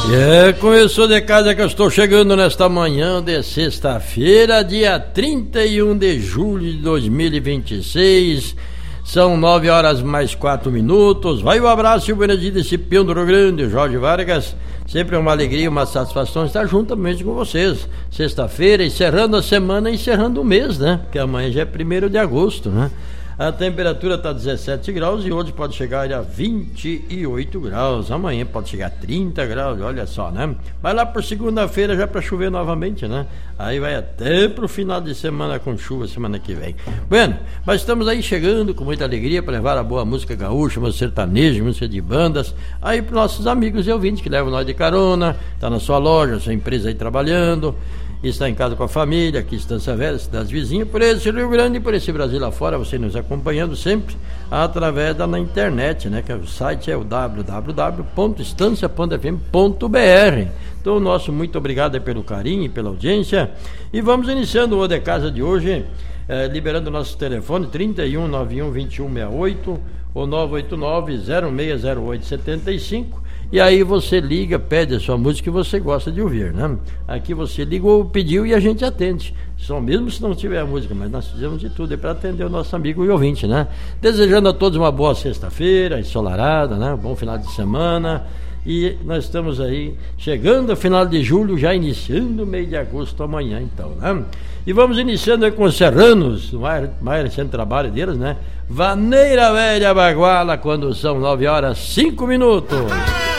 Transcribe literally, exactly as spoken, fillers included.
É, começou de casa que eu estou chegando nesta manhã de sexta-feira, dia trinta e um de julho de dois mil e vinte e seis. São nove horas mais quatro minutos. Vai o abraço e o Benedito desse peão do Rio Grande, Jorge Vargas. Sempre uma alegria, uma satisfação estar juntamente com vocês. Sexta-feira, encerrando a semana, encerrando o mês, né? Porque amanhã já é primeiro de agosto, né? A temperatura está dezessete graus e hoje pode chegar a vinte e oito graus. Amanhã pode chegar a trinta graus, olha só, né? Vai lá por segunda-feira já para chover novamente, né? Aí vai até pro final de semana com chuva semana que vem. Bueno, mas estamos aí chegando com muita alegria para levar a boa música gaúcha, música sertaneja, música de bandas, aí para nossos amigos e ouvintes que levam nós de carona, tá na sua loja, sua empresa aí trabalhando, está em casa com a família, aqui em Estância Velha, cidades vizinhas, por esse Rio Grande e por esse Brasil lá fora, você nos acompanhando sempre através da na internet, né? Que o site é o w w w ponto estância ponto f m ponto b r. Então, nosso muito obrigado pelo carinho e pela audiência. E vamos iniciando o de casa de hoje, eh, liberando o nosso telefone trinta e um, noventa e um, vinte e um, sessenta e oito ou nove oito nove, zero seis zero oito, sete cinco. E aí você liga, pede a sua música que você gosta de ouvir, né? Aqui você liga ou pediu e a gente atende. Só mesmo se não tiver a música, mas nós fizemos de tudo para atender o nosso amigo e ouvinte, né? Desejando a todos uma boa sexta-feira, ensolarada, né? Bom final de semana. E nós estamos aí chegando ao final de julho, já iniciando o mês de agosto amanhã, então, né? E vamos iniciando aí com os serranos, o mais, mais recente trabalho deles, né? Vaneira Velha Baguala, quando são nove horas, cinco minutos.